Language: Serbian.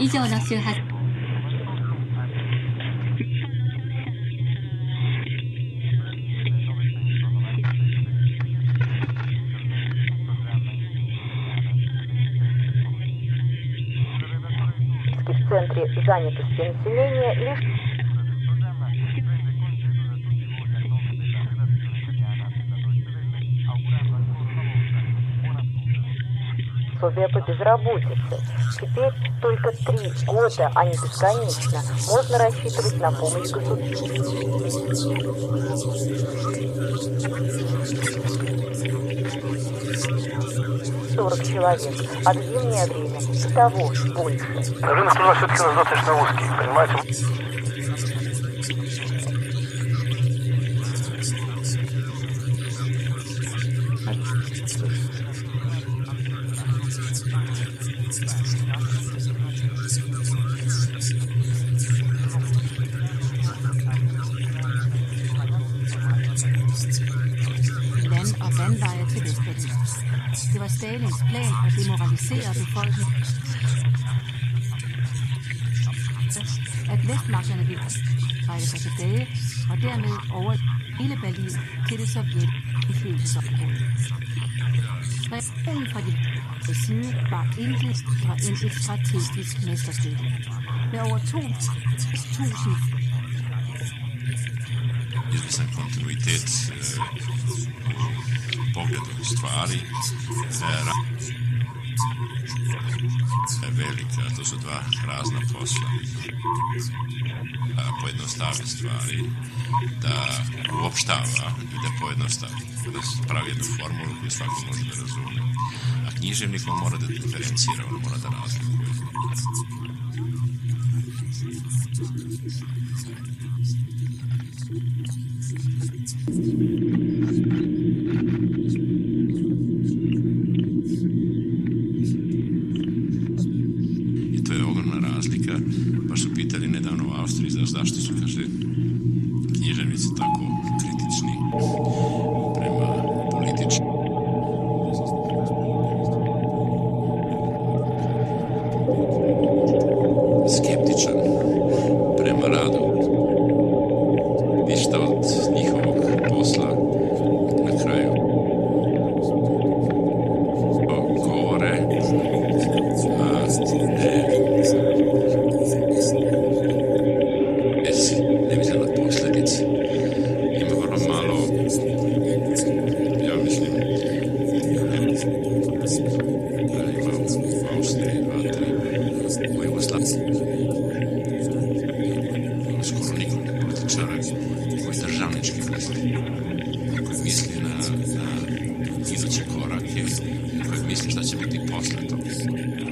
以上の周波数 В центре занятости населения лишь условия по безработице. Теперь только 3 года, а не бесконечно, можно рассчитывать на помощь государства. 40 человек, а в зимнее время и того больше. Рынок труда все-таки у нас достаточно узкий, понимаете? Land- og vandveje til Vestberlin. Det var Stalins plan at demoralisere befolkningen. At vestmagterne ville trække sig tilbage, og dermed over hele Berlin til det sovjetindflydelsesområde. Reaktionen fra de side var intet fra et strategisk mesterstykke. Med over 2.000 izvestan kontinuitet u pogledu stvari. Velika, to su 2 razna posla. Pojednostavi stvari, da uopštava i da pojednostavi, da pravi jednu formulu koju svako može da razume. A književnik on mora da diferencira, on mora da razlikuje. I to je ogromna razlika. Baš su pitali nedavno u Austriji zašto su, kaže, književnici tako kritični prema političkim. Skeptičan prema radu. Ništa od njihovog posla na kraju govore, a ne mislim na posljedice. Ima vrlo malo, ja mislim, da ima u Austriji 2-3, u Jugoslaviji. Skoro nikog političara koji državnički misli, koji misli na iduće korake, koji misli šta će biti posle toga.